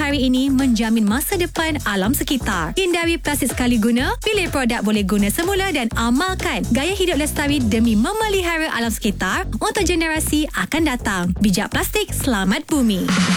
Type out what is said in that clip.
hari ini menjamin masa depan alam sekitar. Hindari plastik sekali guna, pilih produk boleh guna semula dan amalkan gaya hidup lestari demi memelihara alam sekitar untuk generasi akan datang. Bijak plastik, selamat bumi.